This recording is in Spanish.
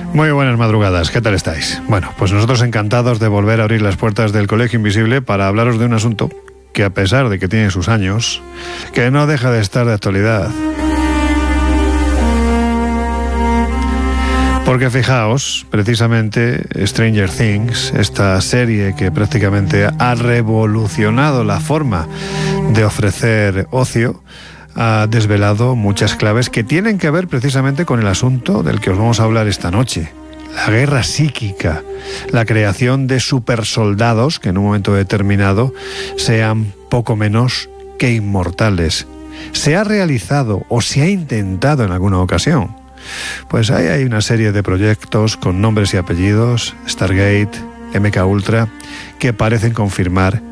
Muy buenas madrugadas, ¿qué tal estáis? Bueno, pues nosotros encantados de volver a abrir las puertas del Colegio Invisible para hablaros de un asunto que, a pesar de que tiene sus años, que no deja de estar de actualidad. Porque fijaos, precisamente Stranger Things, esta serie que prácticamente ha revolucionado la forma de ofrecer ocio, ha desvelado muchas claves que tienen que ver precisamente con el asunto del que os vamos a hablar esta noche. La guerra psíquica, la creación de supersoldados que en un momento determinado sean poco menos que inmortales. ¿Se ha realizado o se ha intentado en alguna ocasión? Pues ahí hay una serie de proyectos con nombres y apellidos, Stargate, MK Ultra, que parecen confirmar